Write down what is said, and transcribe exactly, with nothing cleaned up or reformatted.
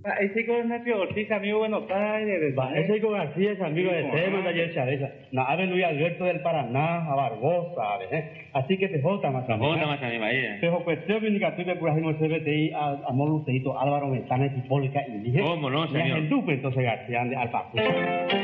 Ese con Nacho Ortiz, amigo de Buenos Aires. Ese con García es amigo de Tema, de ayer Chaveza. Nave Luis Alberto del Paraná, a Barbosa, ¿sabes? Así que te jota más también. Jota más también, ahí. Pero cuestión única, tú que por ahí no se ve a Amor Lucerito, Álvaro Ventana, Hipólica y dije. ¿Cómo no, señor? Y a entonces García, al paso.